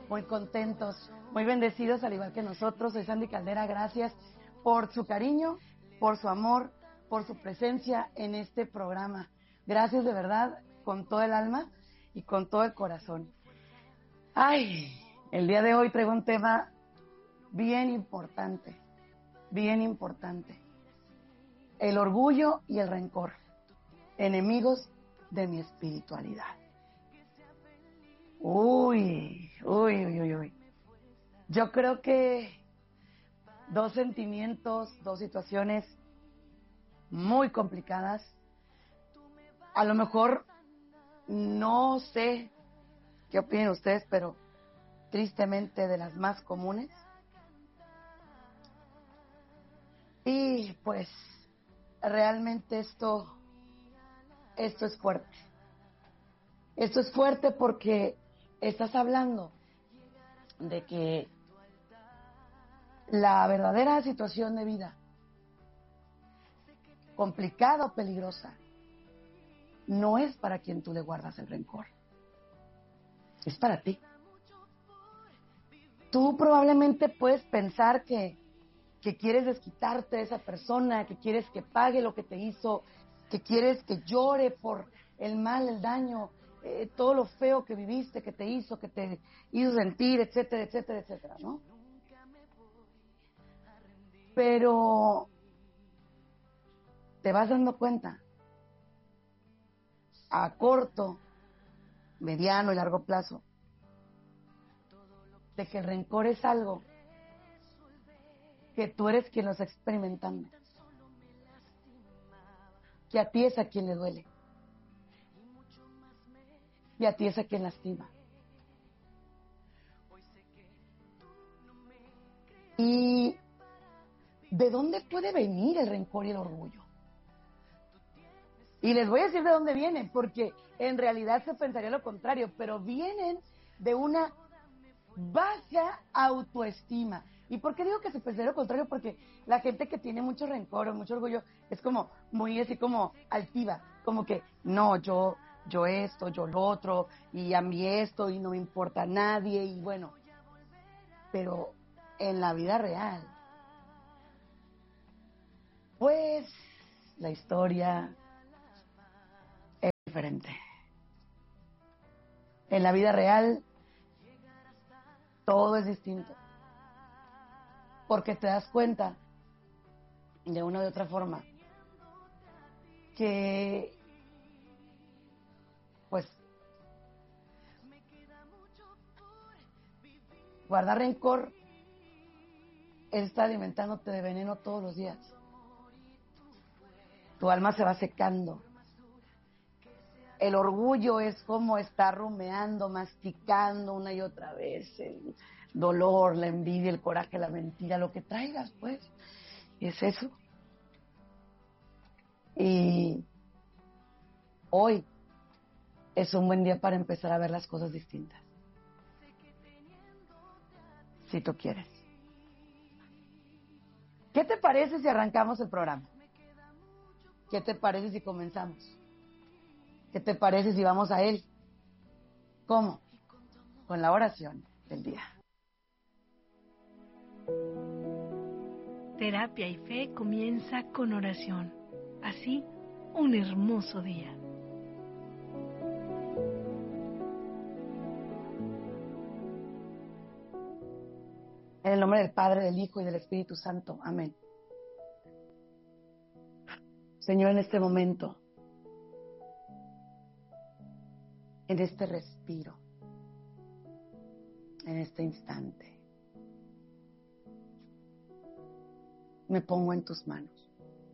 muy contentos, muy bendecidos, al igual que nosotros. Soy Sandy Caldera, gracias por su cariño, por su amor, por su presencia en este programa. Gracias de verdad, con todo el alma y con todo el corazón. Ay, el día de hoy traigo un tema bien importante, bien importante. El orgullo y el rencor, enemigos de mi espiritualidad. Uy. Yo creo que dos sentimientos, dos situaciones muy complicadas. A lo mejor no sé qué opinan ustedes, pero tristemente de las más comunes. Y pues realmente esto es fuerte. Esto es fuerte porque estás hablando de que la verdadera situación de vida, complicada o peligrosa, no es para quien tú le guardas el rencor. Es para ti. Tú probablemente puedes pensar que quieres desquitarte de esa persona, que quieres que pague lo que te hizo, que quieres que llore por el mal, el daño, todo lo feo que viviste, que te hizo sentir, etcétera, etcétera, etcétera, ¿no? Pero te vas dando cuenta a corto, mediano y largo plazo de que el rencor es algo que tú eres quien lo está experimentando, que a ti es a quien le duele y a ti es a quien lastima. ¿Y de dónde puede venir el rencor y el orgullo? Y les voy a decir de dónde vienen, porque en realidad se pensaría lo contrario, pero vienen de una baja autoestima. ¿Y por qué digo que se pensaría lo contrario? Porque la gente que tiene mucho rencor o mucho orgullo es como muy así como altiva, como que no, yo esto, yo lo otro, y a mí esto, y no me importa a nadie, y bueno, pero en la vida real, pues la historia es diferente. En la vida real todo es distinto, porque te das cuenta de una u otra forma que pues guardar rencor es estar alimentándote de veneno todos los días. Tu alma se va secando. El orgullo es como estar rumeando, masticando una y otra vez el dolor, la envidia, el coraje, la mentira, lo que traigas, pues. Es eso. Y hoy es un buen día para empezar a ver las cosas distintas. Si tú quieres. ¿Qué te parece si arrancamos el programa? ¿Qué te parece si comenzamos? ¿Qué te parece si vamos a él? ¿Cómo? Con la oración del día. Terapia y Fe comienza con oración. Así, un hermoso día. En el nombre del Padre, del Hijo y del Espíritu Santo. Amén. Señor, en este momento, en este respiro, en este instante, me pongo en tus manos.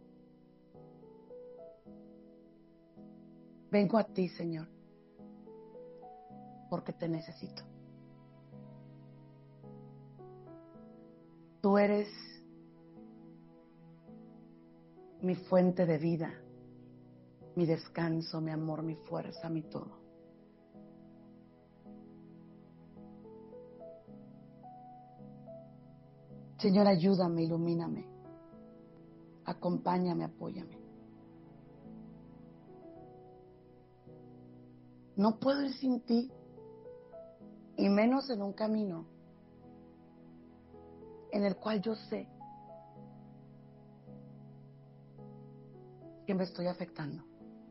Vengo a ti, Señor, porque te necesito. Tú eres mi fuente de vida, mi descanso, mi amor, mi fuerza, mi todo. Señor, ayúdame, ilumíname, acompáñame, apóyame. No puedo ir sin ti y menos en un camino en el cual yo sé que me estoy afectando.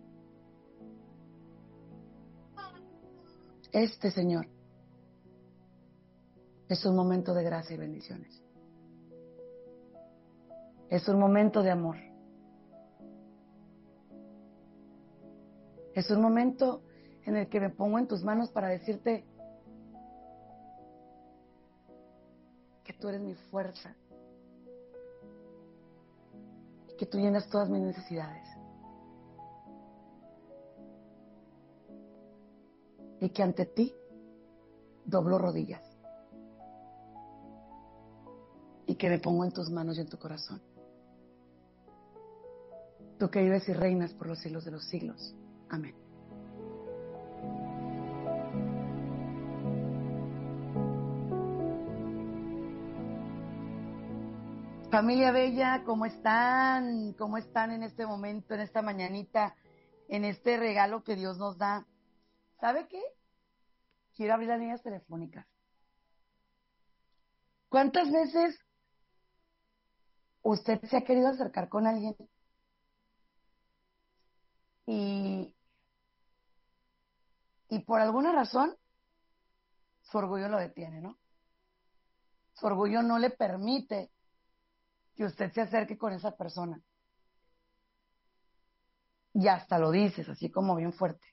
Señor, es un momento de gracia y bendiciones. Es un momento de amor. Es un momento en el que me pongo en tus manos para decirte que tú eres mi fuerza y que tú llenas todas mis necesidades. Y que ante ti doblo rodillas y que me pongo en tus manos y en tu corazón. Tú que vives y reinas por los siglos de los siglos. Amén. Familia bella, ¿cómo están? ¿Cómo están en este momento, en esta mañanita, en este regalo que Dios nos da? ¿Sabe qué? Quiero abrir las líneas telefónicas. ¿Cuántas veces usted se ha querido acercar con alguien y por alguna razón su orgullo lo detiene, ¿no? Su orgullo no le permite que usted se acerque con esa persona. Y hasta lo dices, así como bien fuerte.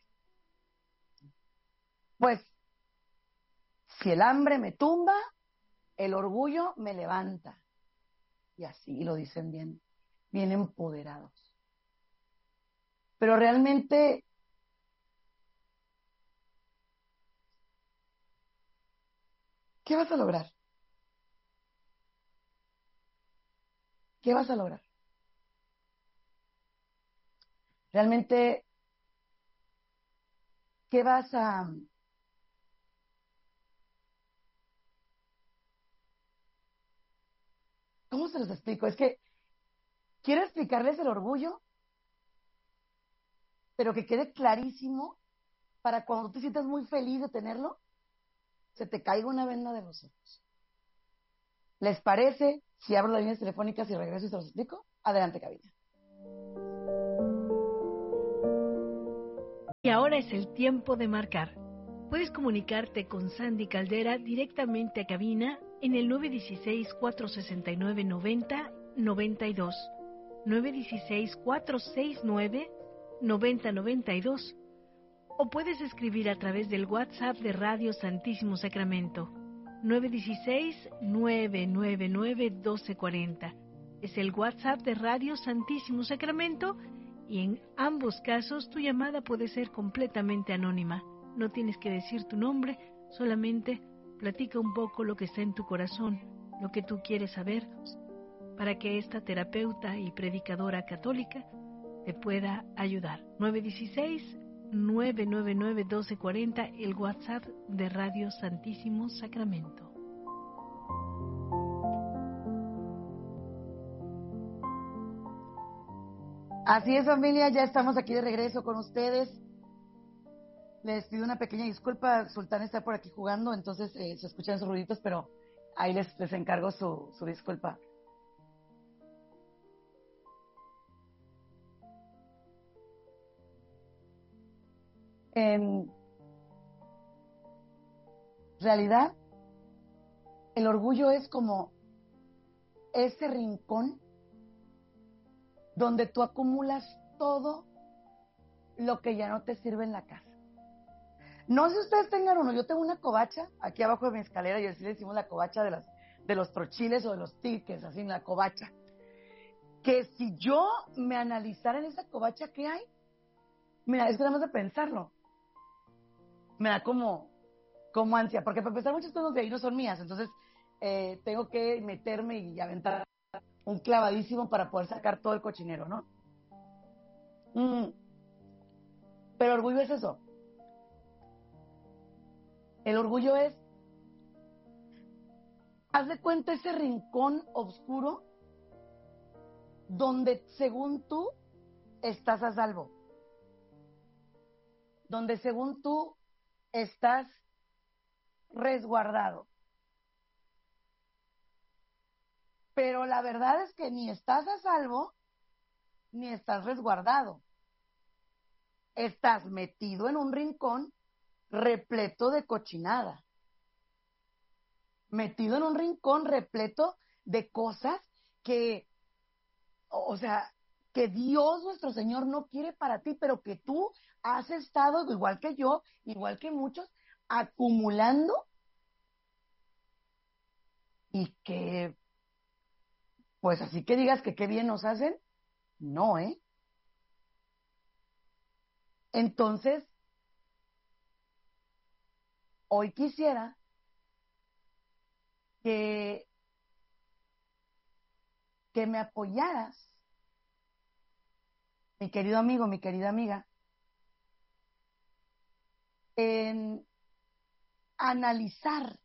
Pues, si el hambre me tumba, el orgullo me levanta. Y así lo dicen bien empoderados. Pero realmente, ¿qué vas a lograr? ¿Qué vas a lograr? Realmente, ¿qué vas a... ¿Cómo se los explico? Es que quiero explicarles el orgullo, pero que quede clarísimo para cuando te sientas muy feliz de tenerlo, se te caiga una venda de los ojos. ¿Les parece si abro las líneas telefónicas y regreso y se los explico? Adelante, cabina. Y ahora es el tiempo de marcar. Puedes comunicarte con Sandy Caldera directamente a cabina en el 916-469-9092, 916-469-9092, o puedes escribir a través del WhatsApp de Radio Santísimo Sacramento, 916-999-1240. Es el WhatsApp de Radio Santísimo Sacramento y en ambos casos tu llamada puede ser completamente anónima. No tienes que decir tu nombre, solamente platica un poco lo que está en tu corazón, lo que tú quieres saber, para que esta terapeuta y predicadora católica te pueda ayudar. 916-999-1240, el WhatsApp de Radio Santísimo Sacramento. Así es, familia, ya estamos aquí de regreso con ustedes. Les pido una pequeña disculpa, Sultán está por aquí jugando, entonces se escuchan sus ruiditos, pero ahí les encargo su disculpa. En realidad, el orgullo es como ese rincón donde tú acumulas todo lo que ya no te sirve en la casa. No sé si ustedes tengan uno, yo tengo una covacha aquí abajo de mi escalera y así le decimos la covacha de los trochiles o de los tickets, así en la covacha. Que si yo me analizara en esa covacha, ¿qué hay? Mira, es que nada más de pensarlo me da como ansia, porque para empezar muchas cosas de ahí no son mías, entonces tengo que meterme y aventar un clavadísimo para poder sacar todo el cochinero, ¿no? Pero orgullo es eso. El orgullo es, haz de cuenta ese rincón oscuro donde según tú estás a salvo, donde según tú estás resguardado. Pero la verdad es que ni estás a salvo, ni estás resguardado. Estás metido en un rincón repleto de cochinada. Metido en un rincón repleto de cosas que, o sea, que Dios nuestro Señor no quiere para ti, pero que tú has estado, igual que yo, igual que muchos, acumulando y que, pues así que digas que qué bien nos hacen, no, ¿eh? Entonces, hoy quisiera que, que me apoyaras, mi querido amigo, mi querida amiga, en analizar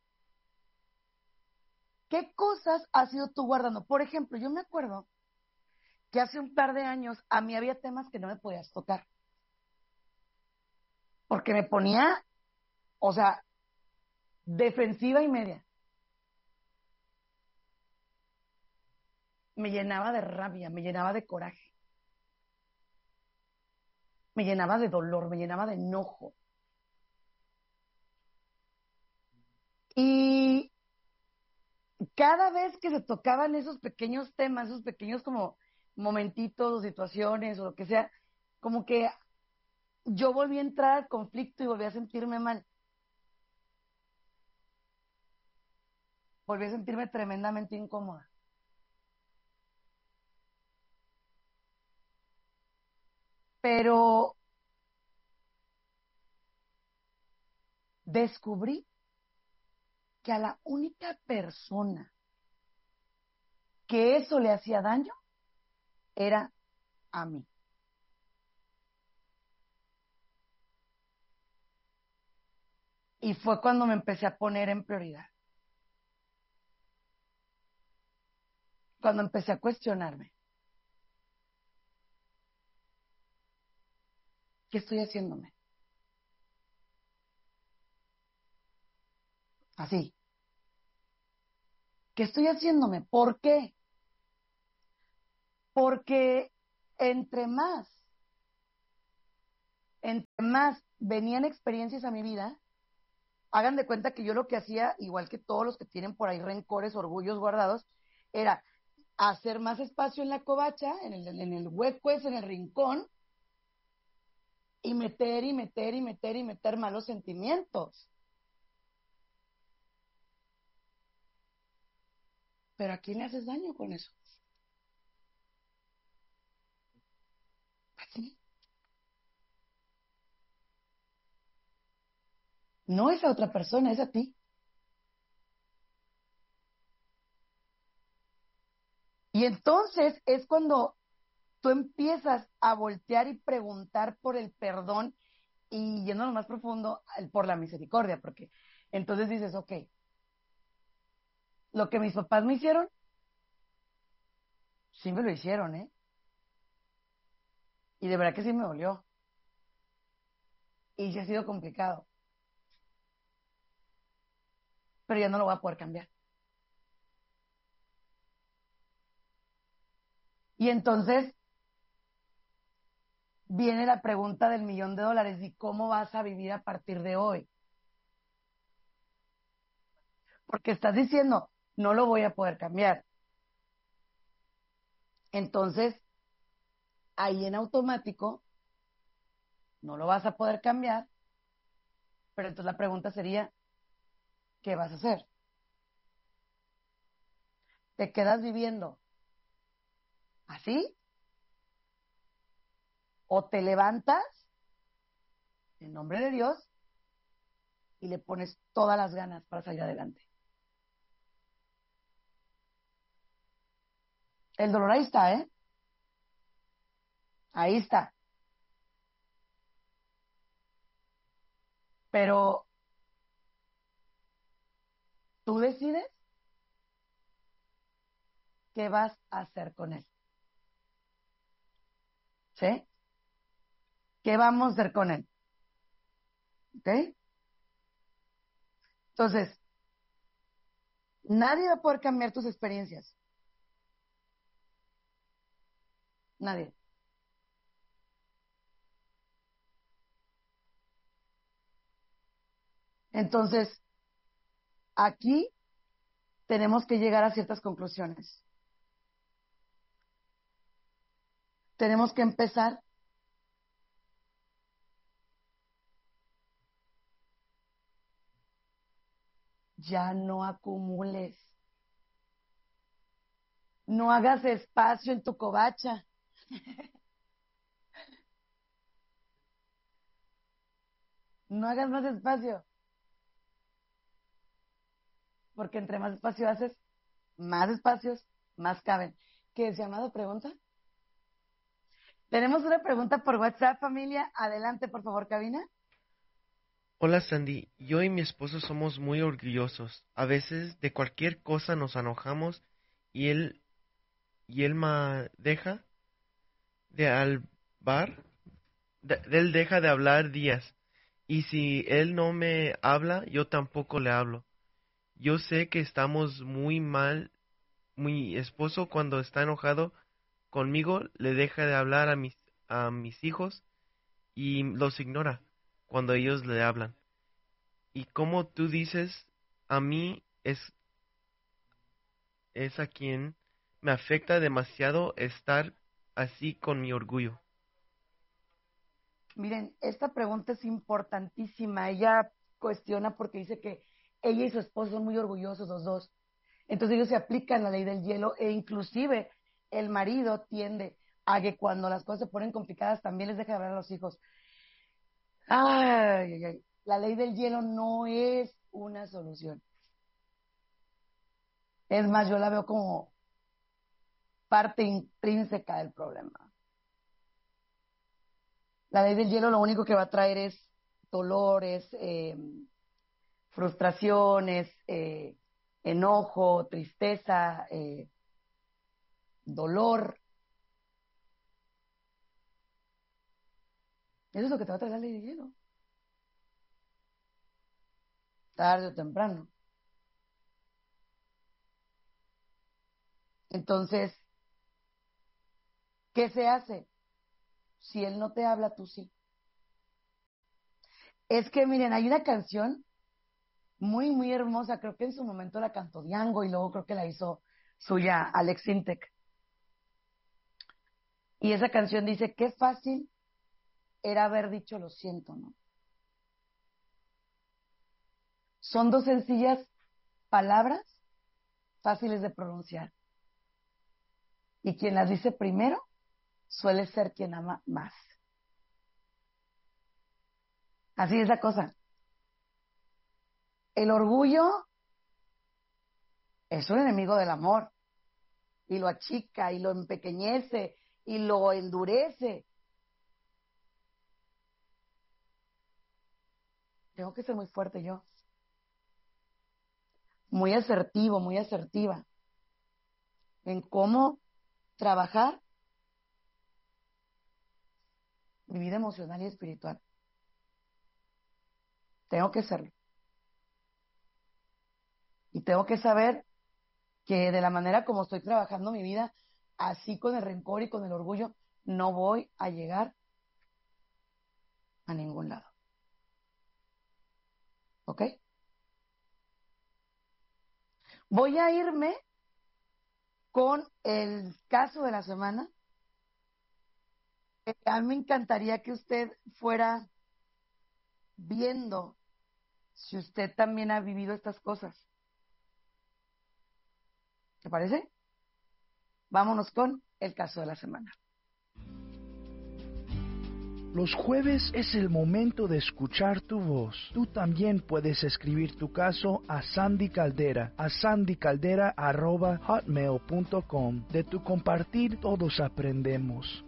qué cosas has ido tú guardando. Por ejemplo, yo me acuerdo que hace un par de años a mí había temas que no me podías tocar, porque me ponía, o sea, defensiva y media. Me llenaba de rabia, me llenaba de coraje, me llenaba de dolor, me llenaba de enojo. Y cada vez que se tocaban esos pequeños temas, esos pequeños como momentitos o situaciones o lo que sea, como que yo volví a entrar al conflicto y volví a sentirme mal. Volví a sentirme tremendamente incómoda. Pero descubrí que a la única persona que eso le hacía daño era a mí. Y fue cuando me empecé a poner en prioridad. Cuando empecé a cuestionarme. ¿Qué estoy haciéndome? Así. ¿Qué estoy haciéndome? ¿Por qué? Porque entre más, entre más venían experiencias a mi vida, hagan de cuenta que yo lo que hacía, igual que todos los que tienen por ahí rencores, orgullos guardados, era hacer más espacio en la covacha, en el hueco ese, en el rincón, y meter y meter y meter y meter malos sentimientos. Pero ¿a quién le haces daño con eso? Así. No es a otra persona, es a ti. Y entonces es cuando tú empiezas a voltear y preguntar por el perdón y yendo más profundo, por la misericordia, porque entonces dices, ok, lo que mis papás me hicieron, sí me lo hicieron, ¿eh? Y de verdad que sí me dolió. Y sí ha sido complicado, pero ya no lo voy a poder cambiar. Y entonces viene la pregunta del $1,000,000, ¿y cómo vas a vivir a partir de hoy? Porque estás diciendo, no lo voy a poder cambiar. Entonces, ahí en automático, no lo vas a poder cambiar, pero entonces la pregunta sería, ¿qué vas a hacer? ¿Te quedas viviendo así? ¿O te levantas en nombre de Dios y le pones todas las ganas para salir adelante? El dolor ahí está, ¿eh? Ahí está. Pero tú decides qué vas a hacer con él. ¿Sí? ¿Qué vamos a hacer con él? ¿Ok? Entonces, nadie va a poder cambiar tus experiencias. Nadie. Entonces, aquí tenemos que llegar a ciertas conclusiones. Tenemos que empezar ya no acumules. No hagas espacio en tu covacha. No hagas más espacio. Porque entre más espacio haces, más espacios, más caben. ¿Qué llamado pregunta? Tenemos una pregunta por WhatsApp, familia. Adelante, por favor, cabina. Hola Sandy, yo y mi esposo somos muy orgullosos. A veces de cualquier cosa nos enojamos y él me deja de hablar, él deja de hablar días. Y si él no me habla, yo tampoco le hablo. Yo sé que estamos muy mal. Mi esposo cuando está enojado conmigo le deja de hablar a mis hijos y los ignora cuando ellos le hablan. Y como tú dices, a mí es a quien me afecta demasiado estar así con mi orgullo. Miren, esta pregunta es importantísima. Ella cuestiona porque dice que ella y su esposo son muy orgullosos los dos. Entonces ellos se aplican la ley del hielo e inclusive el marido tiende a que cuando las cosas se ponen complicadas también les deja de hablar a los hijos. Ay, ay, ay. La ley del hielo no es una solución. Es más, yo la veo como parte intrínseca del problema. La ley del hielo lo único que va a traer es dolores, frustraciones, enojo, tristeza, dolor. Eso es lo que te va a traer la ley del hielo, tarde o temprano. Entonces, ¿qué se hace? Si él no te habla, tú sí. Es que, miren, hay una canción muy, muy hermosa, creo que en su momento la cantó Diango y luego creo que la hizo suya Alex Sintek. Y esa canción dice, qué fácil era haber dicho lo siento, ¿no? Son dos sencillas palabras fáciles de pronunciar. Y quien las dice primero suele ser quien ama más. Así es la cosa. El orgullo es un enemigo del amor y lo achica y lo empequeñece y lo endurece. Tengo que ser muy fuerte yo, muy asertivo, muy asertiva en cómo trabajar mi vida emocional y espiritual. Tengo que serlo. Y tengo que saber que de la manera como estoy trabajando mi vida, así con el rencor y con el orgullo, no voy a llegar a ningún lado. ¿Ok? Voy a irme con el caso de la semana. A mí me encantaría que usted fuera viendo si usted también ha vivido estas cosas. ¿Te parece? Vámonos con el caso de la semana. Los jueves es el momento de escuchar tu voz. Tú también puedes escribir tu caso a Sandy Caldera, a sandycaldera@hotmail.com. De tu compartir, todos aprendemos.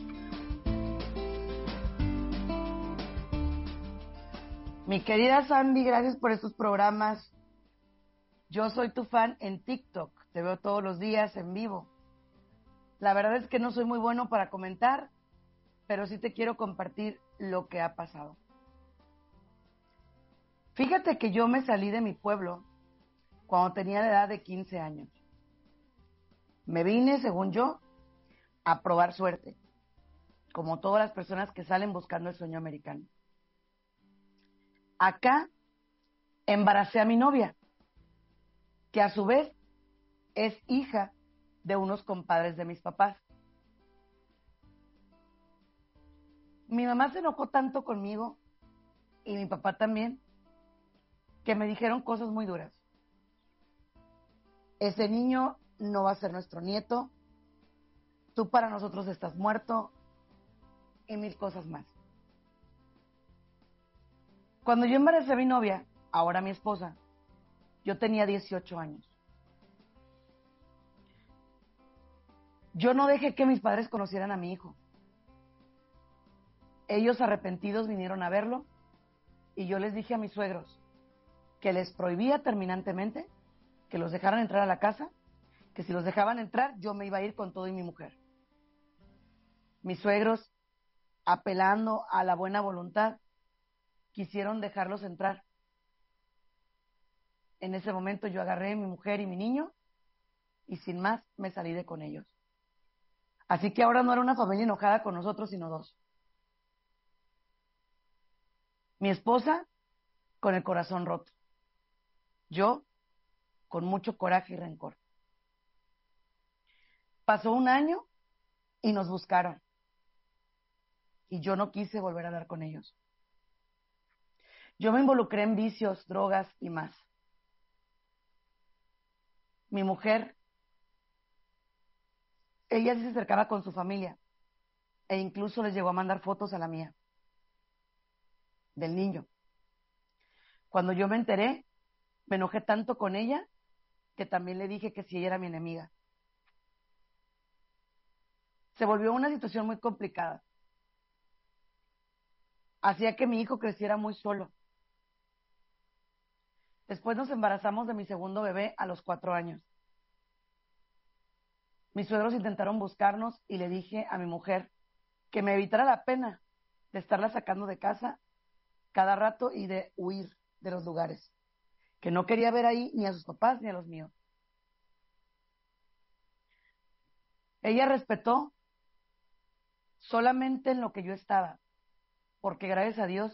Mi querida Sandy, gracias por estos programas. Yo soy tu fan en TikTok. Te veo todos los días en vivo. La verdad es que no soy muy bueno para comentar, pero sí te quiero compartir lo que ha pasado. Fíjate que yo me salí de mi pueblo cuando tenía la edad de 15 años. Me vine, según yo, a probar suerte, como todas las personas que salen buscando el sueño americano. Acá embaracé a mi novia, que a su vez es hija de unos compadres de mis papás. Mi mamá se enojó tanto conmigo, y mi papá también, que me dijeron cosas muy duras. Ese niño no va a ser nuestro nieto, tú para nosotros estás muerto, y mil cosas más. Cuando yo embaracé a mi novia, ahora mi esposa, yo tenía 18 años. Yo no dejé que mis padres conocieran a mi hijo. Ellos arrepentidos vinieron a verlo y yo les dije a mis suegros que les prohibía terminantemente que los dejaran entrar a la casa, que si los dejaban entrar yo me iba a ir con todo y mi mujer. Mis suegros, apelando a la buena voluntad, quisieron dejarlos entrar. En ese momento yo agarré a mi mujer y mi niño y sin más me salí de con ellos. Así que ahora no era una familia enojada con nosotros, sino dos. Mi esposa con el corazón roto. Yo con mucho coraje y rencor. Pasó un año y nos buscaron. Y yo no quise volver a hablar con ellos. Yo me involucré en vicios, drogas y más. Mi mujer, ella sí se acercaba con su familia e incluso les llegó a mandar fotos a la mía, del niño. Cuando yo me enteré, me enojé tanto con ella que también le dije que si ella era mi enemiga. Se volvió una situación muy complicada. Hacía que mi hijo creciera muy solo. Después nos embarazamos de mi segundo bebé a los 4 años. Mis suegros intentaron buscarnos y le dije a mi mujer que me evitara la pena de estarla sacando de casa cada rato y de huir de los lugares, que no quería ver ahí ni a sus papás ni a los míos. Ella respetó solamente en lo que yo estaba, porque gracias a Dios